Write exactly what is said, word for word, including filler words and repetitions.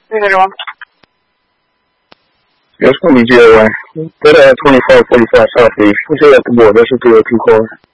everyone. Yes, Cooley J one. That uh twenty-four forty-five Southeast. What's at the board? That's a three oh two car.